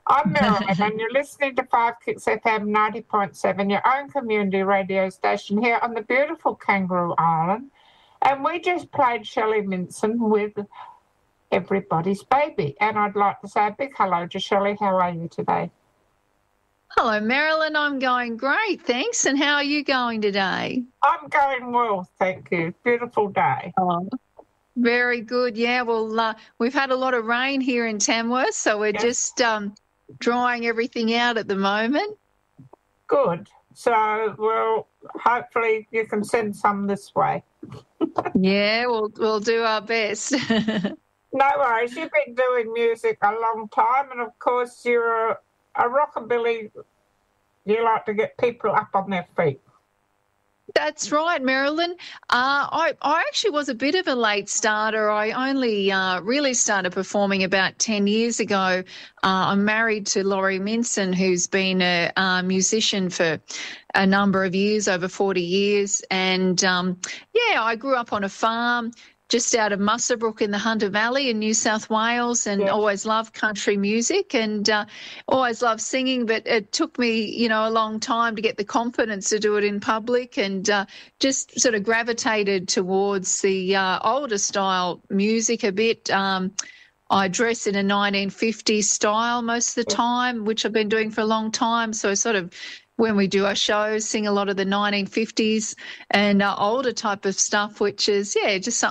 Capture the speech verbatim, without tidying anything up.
I'm Marilyn, and you're listening to Five Kicks F M ninety point seven, your own community radio station here on the beautiful Kangaroo Island. And we just played Shelley Minson with Everybody's Baby. And I'd like to say a big hello to Shelley. How are you today? Hello, Marilyn. I'm going great, thanks. And how are you going today? I'm going well, thank you. Beautiful day. Oh, very good. Yeah, well, uh, we've had a lot of rain here in Tamworth, so we're Yes. just um, drying everything out at the moment. Good. So, well, hopefully you can send some this way. Yeah, we'll we'll do our best. No worries. You've been doing music a long time, and of course you're a, a rockabilly. You like to get people up on their feet. That's right, Marilyn. Uh, I, I actually was a bit of a late starter. I only uh, really started performing about ten years ago. Uh, I'm married to Laurie Minson, who's been a, uh musician for a number of years, over forty years. And, um, yeah, I grew up on a farm just out of Muswellbrook in the Hunter Valley in New South Wales, and Yes. always loved country music and uh, always loved singing, but it took me, you know, a long time to get the confidence to do it in public, and uh, just sort of gravitated towards the uh, older style music a bit. Um, I dress in a nineteen fifties style most of the time, which I've been doing for a long time. So I sort of, when we do our shows, sing a lot of the nineteen fifties and uh, older type of stuff, which is, yeah, just something